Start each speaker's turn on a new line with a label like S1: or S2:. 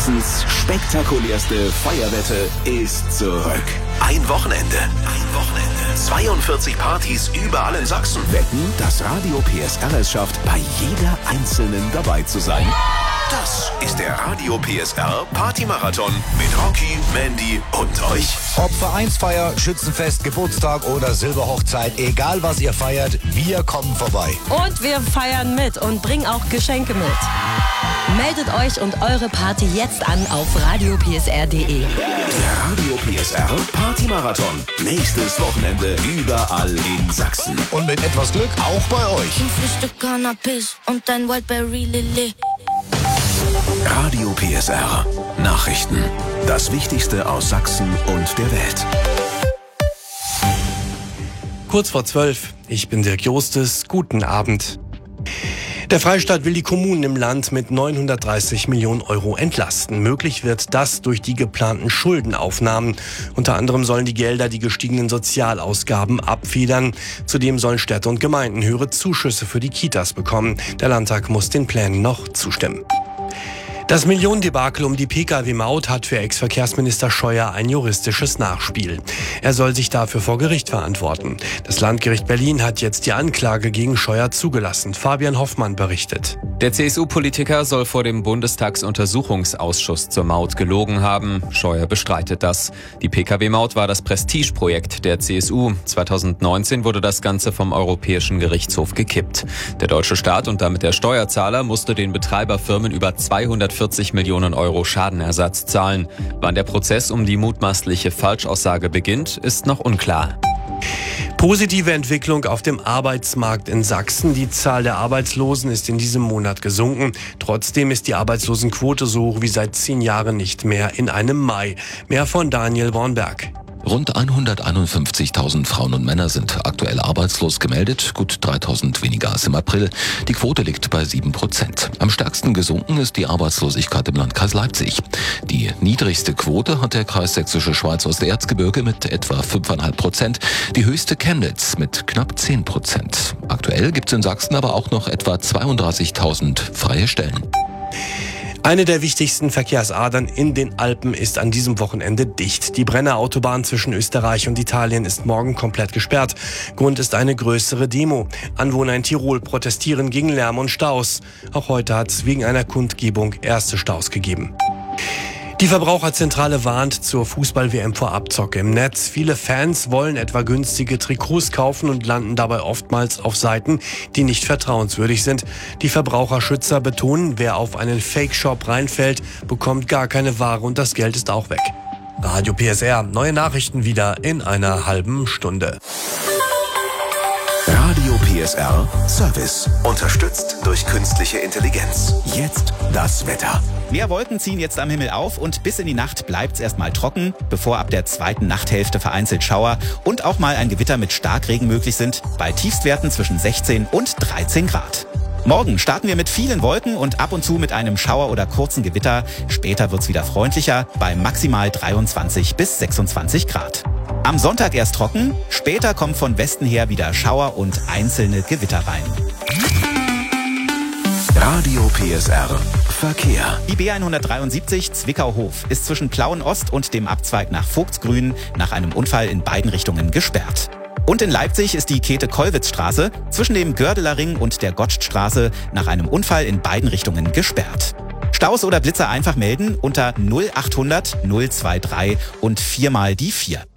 S1: Sachsens spektakulärste Feuerwette ist zurück. Ein Wochenende. 42 Partys überall in Sachsen. Wetten, dass Radio PSR es schafft, bei jeder einzelnen dabei zu sein. Das ist der Radio PSR Partymarathon mit Rocky, Mandy und euch.
S2: Ob Vereinsfeier, Schützenfest, Geburtstag oder Silberhochzeit, egal was ihr feiert, wir kommen vorbei.
S3: Und wir feiern mit und bringen auch Geschenke mit. Meldet euch und eure Party jetzt an auf radiopsr.de.
S1: Der Radio PSR Partymarathon. Nächstes Wochenende überall in Sachsen.
S2: Und mit etwas Glück auch bei euch.
S4: Ein Frühstück Cannabis und ein Wildberry Lilly.
S1: Radio PSR. Nachrichten. Das Wichtigste aus Sachsen und der Welt.
S5: Kurz vor 12. Ich bin Dirk Jostes. Guten Abend. Der Freistaat will die Kommunen im Land mit 930 Millionen Euro entlasten. Möglich wird das durch die geplanten Schuldenaufnahmen. Unter anderem sollen die Gelder die gestiegenen Sozialausgaben abfedern. Zudem sollen Städte und Gemeinden höhere Zuschüsse für die Kitas bekommen. Der Landtag muss den Plänen noch zustimmen. Das Millionendebakel um die Pkw-Maut hat für Ex-Verkehrsminister Scheuer ein juristisches Nachspiel. Er soll sich dafür vor Gericht verantworten. Das Landgericht Berlin hat jetzt die Anklage gegen Scheuer zugelassen. Fabian Hoffmann berichtet.
S6: Der CSU-Politiker soll vor dem Bundestagsuntersuchungsausschuss zur Maut gelogen haben. Scheuer bestreitet das. Die Pkw-Maut war das Prestigeprojekt der CSU. 2019 wurde das Ganze vom Europäischen Gerichtshof gekippt. Der deutsche Staat und damit der Steuerzahler musste den Betreiberfirmen über 240 Millionen Euro Schadenersatz zahlen. Wann der Prozess um die mutmaßliche Falschaussage beginnt, ist noch unklar.
S5: Positive Entwicklung auf dem Arbeitsmarkt in Sachsen. Die Zahl der Arbeitslosen ist in diesem Monat gesunken. Trotzdem ist die Arbeitslosenquote so hoch wie seit 10 Jahren nicht mehr in einem Mai. Mehr von Daniel Bornberg.
S7: Rund 151.000 Frauen und Männer sind aktuell arbeitslos gemeldet, gut 3.000 weniger als im April. Die Quote liegt bei 7%. Am stärksten gesunken ist die Arbeitslosigkeit im Landkreis Leipzig. Die niedrigste Quote hat der Kreis Sächsische Schweiz Osterzgebirge mit etwa 5,5%, die höchste Chemnitz mit knapp 10%. Aktuell gibt es in Sachsen aber auch noch etwa 32.000 freie Stellen.
S5: Eine der wichtigsten Verkehrsadern in den Alpen ist an diesem Wochenende dicht. Die Brenner Autobahn zwischen Österreich und Italien ist morgen komplett gesperrt. Grund ist eine größere Demo. Anwohner in Tirol protestieren gegen Lärm und Staus. Auch heute hat es wegen einer Kundgebung erste Staus gegeben. Die Verbraucherzentrale warnt zur Fußball-WM vor Abzocke im Netz. Viele Fans wollen etwa günstige Trikots kaufen und landen dabei oftmals auf Seiten, die nicht vertrauenswürdig sind. Die Verbraucherschützer betonen, wer auf einen Fake-Shop reinfällt, bekommt gar keine Ware und das Geld ist auch weg. Radio PSR, neue Nachrichten wieder in einer halben Stunde.
S1: Radio PSR Service. Unterstützt durch künstliche Intelligenz. Jetzt das Wetter.
S8: Mehr Wolken ziehen jetzt am Himmel auf und bis in die Nacht bleibt's erstmal trocken, bevor ab der zweiten Nachthälfte vereinzelt Schauer und auch mal ein Gewitter mit Starkregen möglich sind, bei Tiefstwerten zwischen 16 und 13 Grad. Morgen starten wir mit vielen Wolken und ab und zu mit einem Schauer oder kurzen Gewitter. Später wird's wieder freundlicher, bei maximal 23 bis 26 Grad. Am Sonntag erst trocken, später kommen von Westen her wieder Schauer und einzelne Gewitter rein.
S1: Radio PSR Verkehr.
S8: Die B173 Zwickau-Hof ist zwischen Plauen-Ost und dem Abzweig nach Vogtsgrün nach einem Unfall in beiden Richtungen gesperrt. Und in Leipzig ist die Käthe-Kollwitz-Straße zwischen dem Gördeler Ring und der Gottschedstraße nach einem Unfall in beiden Richtungen gesperrt. Staus oder Blitzer einfach melden unter 0800 023 und 4 mal die 4.